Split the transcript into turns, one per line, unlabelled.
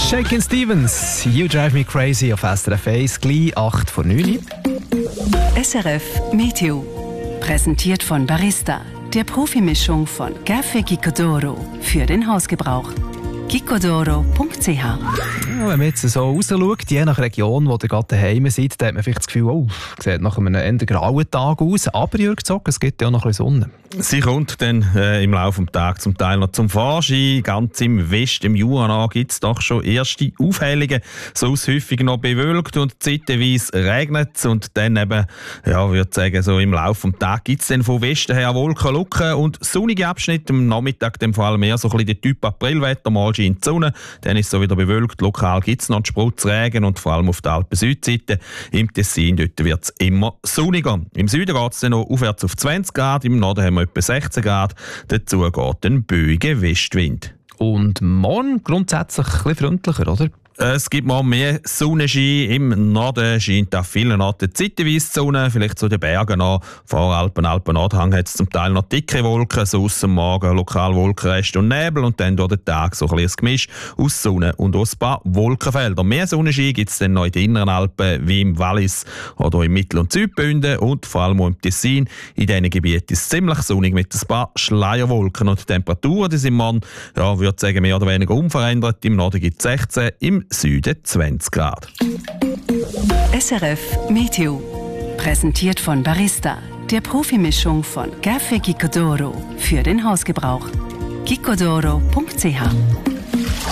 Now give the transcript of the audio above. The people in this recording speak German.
Shakin' Stevens, You Drive Me Crazy auf SRF 1, gleich 8 vor 9.
SRF Meteo. Präsentiert von Barista, der Profimischung von Café Gicodoro für den Hausgebrauch. gicodoro.ch.
Ja, wenn man jetzt so rausschaut, je nach Region, wo ihr gerade daheim seid, da hat man vielleicht das Gefühl, oh, sieht nach einem eher grauen Tag aus. Aber Jürg Zock, es gibt ja auch noch ein bisschen Sonne.
Sie kommt dann im Laufe des Tages zum Teil noch zum Vorschein. Ganz im Westen, im Jura, gibt es doch schon erste Aufhellungen. Sonst häufig noch bewölkt und zeitweise regnet es. Und dann eben, ja, würde ich sagen, so im Laufe des Tages gibt es dann von Westen her Wolkenlucken und sonnige Abschnitte. Am Nachmittag dann vor allem eher so ein bisschen der Typ Aprilwetter. Mal scheint die Sonne, dann ist es so wieder bewölkt. Lokal gibt es noch einen Sprutzregen und vor allem auf der Alpen-Südseite. Im Tessin dort wird es immer sonniger. Im Süden geht es dann noch aufwärts auf 20 Grad, im Norden haben wir etwa 16 Grad. Dazu geht ein böiger Westwind.
Und morgen grundsätzlich ein bisschen freundlicher, oder?
Es gibt mal mehr Sonnenschein. Im Norden scheint an vielen Orten zeitweise die Sonne, vielleicht zu den Bergen an. Vor Alpen-Nordhang hat es zum Teil noch dicke Wolken, so aus dem Morgen lokal Wolkenrest und Nebel und dann durch den Tag so ein bisschen ein Gemisch aus Sonne und aus ein paar Wolkenfeldern. Mehr Sonnenschein gibt es dann noch in den inneren Alpen, wie im Wallis oder im Mittel- und Südbünden und vor allem auch im Tessin. In diesen Gebieten ist es ziemlich sonnig mit ein paar Schleierwolken und die Temperaturen, die sind morgen, ja, würde ich sagen, mehr oder weniger unverändert. Im Norden gibt es 16, im Süden 20 Grad.
SRF Meteo. Präsentiert von Barista, der Profimischung von Café Gicodoro für den Hausgebrauch. gicodoro.ch.